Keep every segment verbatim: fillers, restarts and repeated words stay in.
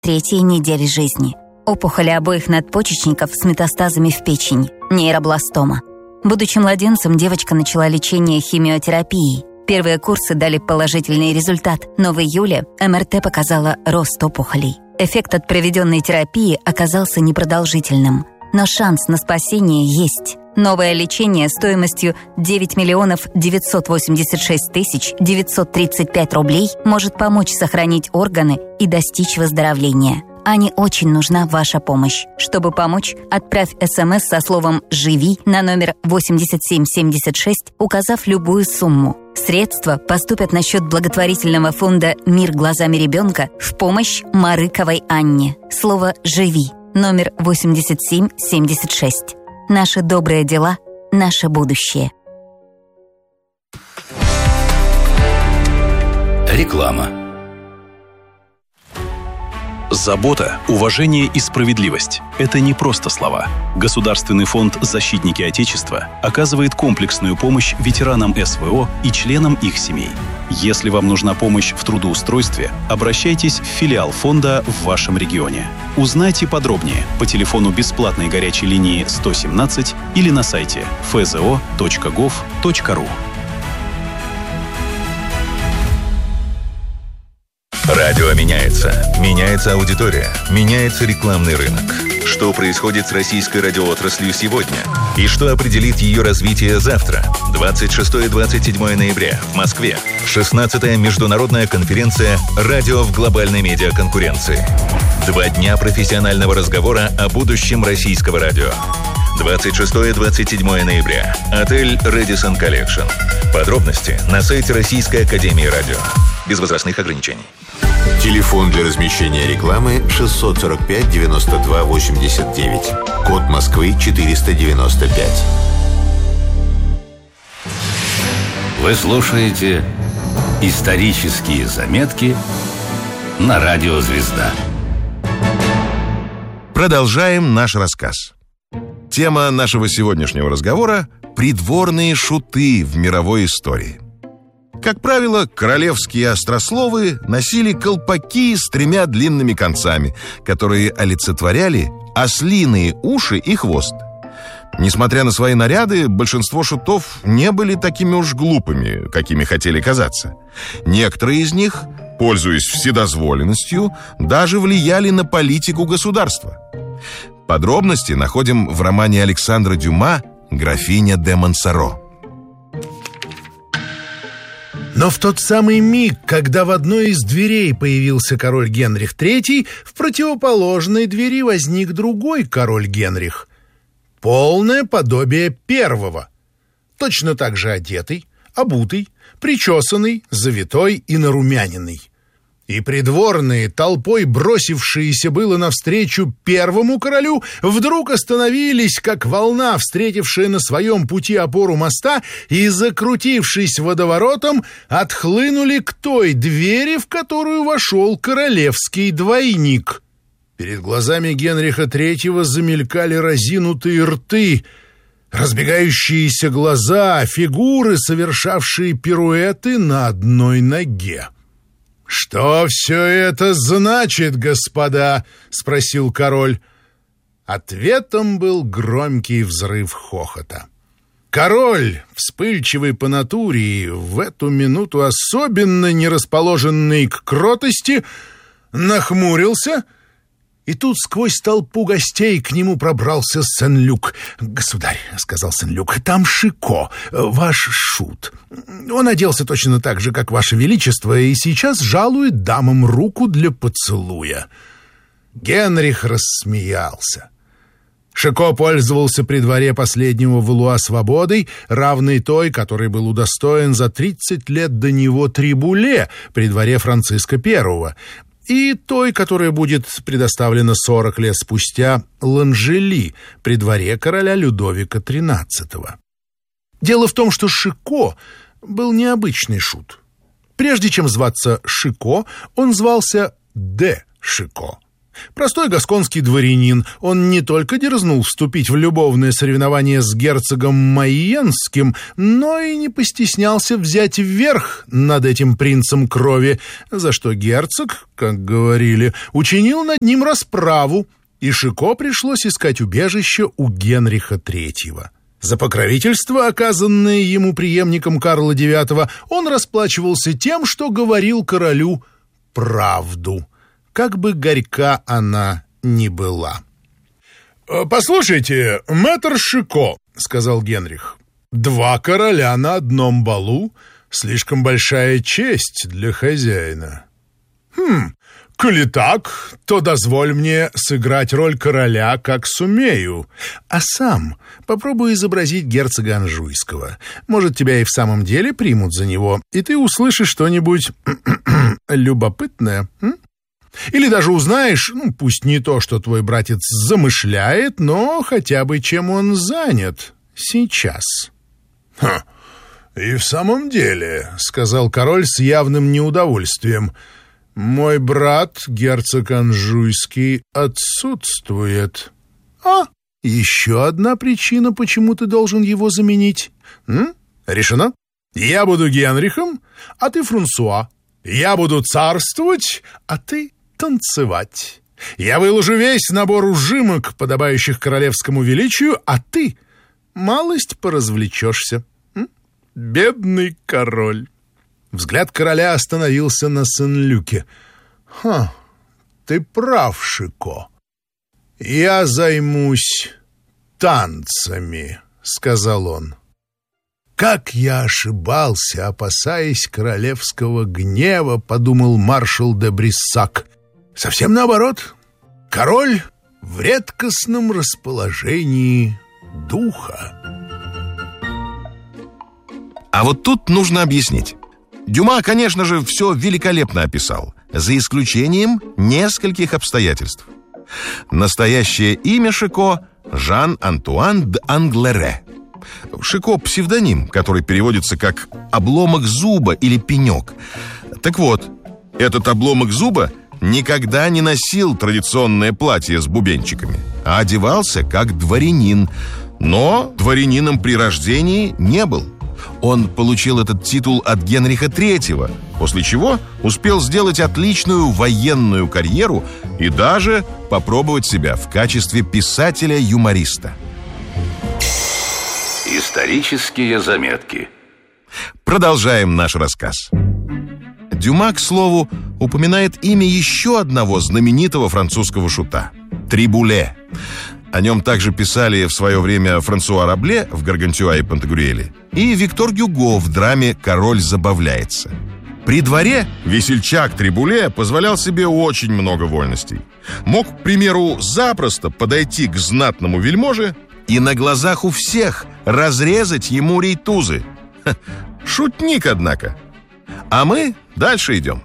третьей недели жизни. Опухоли обоих надпочечников с метастазами в печень, нейробластома. Будучи младенцем, девочка начала лечение химиотерапией. Первые курсы дали положительный результат, но в июле эм эр тэ показала рост опухолей. Эффект от проведенной терапии оказался непродолжительным, но шанс на спасение есть. Новое лечение стоимостью девять миллионов девятьсот восемьдесят шесть тысяч девятьсот тридцать пять рублей может помочь сохранить органы и достичь выздоровления. Ане очень нужна ваша помощь. Чтобы помочь, отправь СМС со словом «Живи» на номер восемьдесят семь семьдесят шесть, указав любую сумму. Средства поступят на счет благотворительного фонда «Мир глазами ребенка» в помощь Марыковой Анне. Слово «Живи» номер восемьдесят семь семьдесят шесть. Наши добрые дела – наше будущее. Реклама. Забота, уважение и справедливость – это не просто слова. Государственный фонд «Защитники Отечества» оказывает комплексную помощь ветеранам эс вэ о и членам их семей. Если вам нужна помощь в трудоустройстве, обращайтесь в филиал фонда в вашем регионе. Узнайте подробнее по телефону бесплатной горячей линии сто семнадцать или на сайте эф зэ о точка гов точка ру. Радио меняется. Меняется аудитория. Меняется рекламный рынок. Что происходит с российской радиоотраслью сегодня? И что определит ее развитие завтра? двадцать шестого и двадцать седьмого ноября в Москве. шестнадцатая международная конференция «Радио в глобальной медиаконкуренции». Два дня профессионального разговора о будущем российского радио. двадцать шестого и двадцать седьмого ноября. Отель «Рэдисон Коллекшн». Подробности на сайте Российской академии радио. Без возрастных ограничений. Телефон для размещения рекламы шестьсот сорок пять девяносто два восемьдесят девять. Код Москвы четыреста девяносто пять. Вы слушаете «Исторические заметки» на радио «Звезда». Продолжаем наш рассказ. Тема нашего сегодняшнего разговора – придворные шуты в мировой истории. Как правило, королевские острословы носили колпаки с тремя длинными концами, которые олицетворяли ослиные уши и хвост. Несмотря на свои наряды, большинство шутов не были такими уж глупыми, какими хотели казаться. Некоторые из них, пользуясь вседозволенностью, даже влияли на политику государства. Подробности находим в романе Александра Дюма «Графиня де Монсоро». Но в тот самый миг, когда в одной из дверей появился король Генрих третий, в противоположной двери возник другой король Генрих. Полное подобие первого. Точно так же одетый, обутый, причесанный, завитой и нарумяненный. И придворные, толпой бросившиеся было навстречу первому королю, вдруг остановились, как волна, встретившая на своем пути опору моста, и, закрутившись водоворотом, отхлынули к той двери, в которую вошел королевский двойник. Перед глазами Генриха третьего замелькали разинутые рты, разбегающиеся глаза, фигуры, совершавшие пируэты на одной ноге. «Что все это значит, господа?» — спросил король. Ответом был громкий взрыв хохота. Король, вспыльчивый по натуре и в эту минуту особенно не расположенный к кротости, нахмурился, и тут сквозь толпу гостей к нему пробрался Сен-Люк. «Государь», — сказал Сен-Люк, — «там Шико, ваш шут. Он оделся точно так же, как ваше величество, и сейчас жалует дамам руку для поцелуя». Генрих рассмеялся. Шико пользовался при дворе последнего Валуа свободой, равной той, которой был удостоен за тридцать лет до него Трибуле при дворе Франциска Первого, и той, которая будет предоставлена сорок лет спустя Ланжели при дворе короля Людовика тринадцатого. Дело в том, что Шико был необычный шут. Прежде чем зваться Шико, он звался де Шико. Простой гасконский дворянин, он не только дерзнул вступить в любовное соревнование с герцогом Майенским, но и не постеснялся взять верх над этим принцем крови, за что герцог, как говорили, учинил над ним расправу, и Шико пришлось искать убежище у Генриха третьего. За покровительство, оказанное ему преемником Карла девятого, он расплачивался тем, что говорил королю правду, как бы горька она ни была. «Послушайте, мэтр Шико», — сказал Генрих, — «два короля на одном балу — слишком большая честь для хозяина». «Хм, коли так, то дозволь мне сыграть роль короля, как сумею, а сам попробую изобразить герцога Анжуйского. Может, тебя и в самом деле примут за него, и ты услышишь что-нибудь любопытное, м? Или даже узнаешь, ну, пусть не то, что твой братец замышляет, но хотя бы чем он занят сейчас». «Ха, и в самом деле», — сказал король с явным неудовольствием, — «мой брат, герцог Анжуйский, отсутствует». «А, еще одна причина, почему ты должен его заменить. М? Решено? Я буду Генрихом, а ты Франсуа. Я буду царствовать, а ты танцевать. Я выложу весь набор ужимок, подобающих королевскому величию, а ты малость поразвлечешься. М? Бедный король». Взгляд короля остановился на Сен-Люке. «Ха, ты прав, Шико. Я займусь танцами», — сказал он. «Как я ошибался, опасаясь королевского гнева», — подумал маршал де Бриссак. «Совсем наоборот. Король в редкостном расположении духа». А вот тут нужно объяснить. Дюма, конечно же, все великолепно описал, за исключением нескольких обстоятельств. Настоящее имя Шико — Жан-Антуан д'Англере. Шико — псевдоним, который переводится как «обломок зуба» или «пенек». Так вот, этот обломок зуба никогда не носил традиционное платье с бубенчиками, а одевался как дворянин, но дворянином при рождении не был. Он получил этот титул от Генриха третьего, после чего успел сделать отличную военную карьеру и даже попробовать себя в качестве писателя-юмориста. Исторические заметки. Продолжаем наш рассказ. Дюма, к слову, упоминает имя еще одного знаменитого французского шута – Трибуле. О нем также писали в свое время Франсуа Рабле в «Гаргантюа и Пантагрюэле» и Виктор Гюго в драме «Король забавляется». При дворе весельчак Трибуле позволял себе очень много вольностей. Мог, к примеру, запросто подойти к знатному вельможе и на глазах у всех разрезать ему рейтузы. Ха, шутник, однако. А мы дальше идем.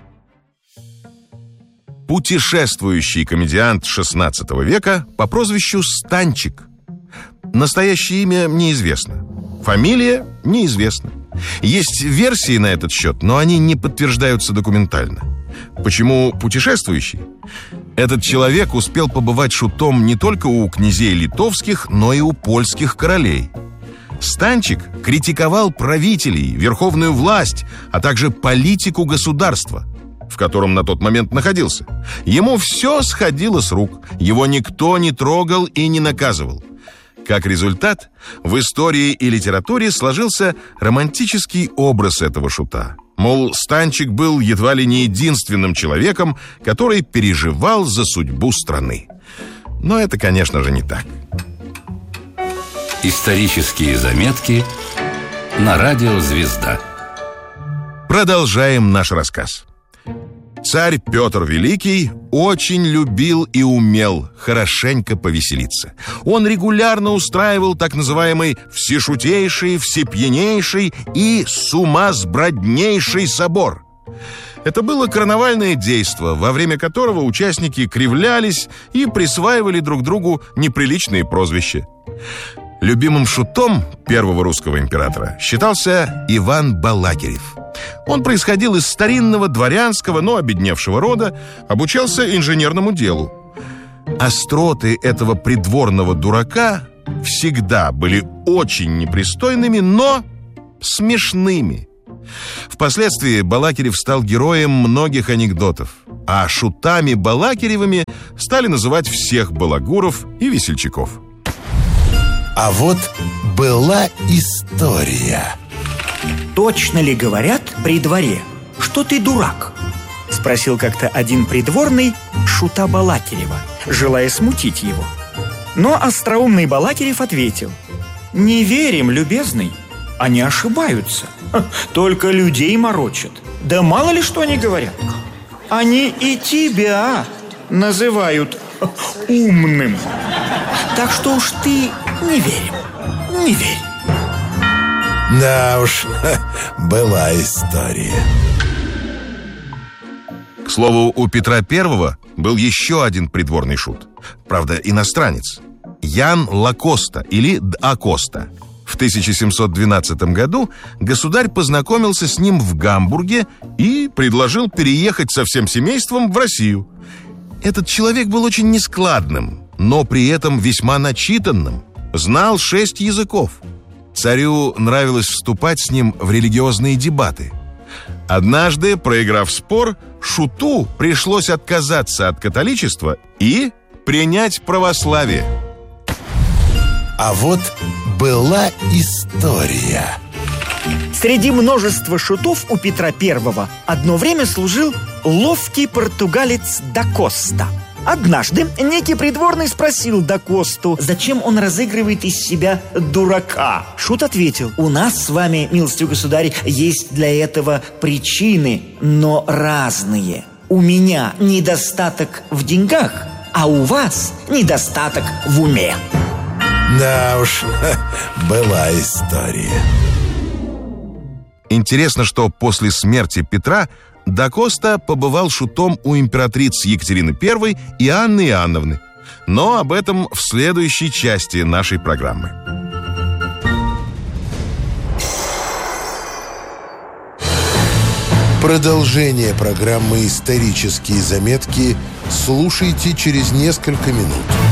Путешествующий комедиант шестнадцатого века по прозвищу Станчик. Настоящее имя неизвестно. Фамилия неизвестна. Есть версии на этот счет, но они не подтверждаются документально. Почему путешествующий? Этот человек успел побывать шутом не только у князей литовских, но и у польских королей. Станчик критиковал правителей, верховную власть, а также политику государства, в котором на тот момент находился. Ему все сходило с рук, его никто не трогал и не наказывал. Как результат, в истории и литературе сложился романтический образ этого шута. Мол, Станчик был едва ли не единственным человеком, который переживал за судьбу страны. Но это, конечно же, не так. Исторические заметки на радио «Звезда». Продолжаем наш рассказ. Царь Петр Великий очень любил и умел хорошенько повеселиться. Он регулярно устраивал так называемый всешутейший, всепьянейший и сумасброднейший собор. Это было карнавальное действо, во время которого участники кривлялись и присваивали друг другу неприличные прозвища. Любимым шутом первого русского императора считался Иван Балакирев. Он происходил из старинного дворянского, но обедневшего рода, обучался инженерному делу. Остроты этого придворного дурака всегда были очень непристойными, но смешными. Впоследствии Балакирев стал героем многих анекдотов, а шутами Балакиревыми стали называть всех балагуров и весельчаков. А вот была история. «Точно ли говорят при дворе, что ты дурак?» — спросил как-то один придворный шута Балакирева, желая смутить его. Но остроумный Балакирев ответил: «Не верим, любезный, они ошибаются, только людей морочат. Да мало ли что они говорят. Они и тебя называют умным. Так что уж ты не верим, не верь». Да уж, была история. К слову, у Петра Первого был еще один придворный шут. Правда, иностранец. Ян Лакоста или Д'Акоста. В тысяча семьсот двенадцатом году государь познакомился с ним в Гамбурге и предложил переехать со всем семейством в Россию. Этот человек был очень нескладным, но при этом весьма начитанным. Знал шесть языков. Царю нравилось вступать с ним в религиозные дебаты. Однажды, проиграв спор, шуту пришлось отказаться от католичества и принять православие. А вот была история. Среди множества шутов у Петра Первого одно время служил ловкий португалец Д'Акоста. Однажды некий придворный спросил Д'Акосту, зачем он разыгрывает из себя дурака. Шут ответил: «У нас с вами, милостивый государь, есть для этого причины, но разные. У меня недостаток в деньгах, а у вас недостаток в уме». Да уж, была история. Интересно, что после смерти Петра Д'Акоста побывал шутом у императриц Екатерины Первой и Анны Иоанновны. Но об этом в следующей части нашей программы. Продолжение программы «Исторические заметки» слушайте через несколько минут.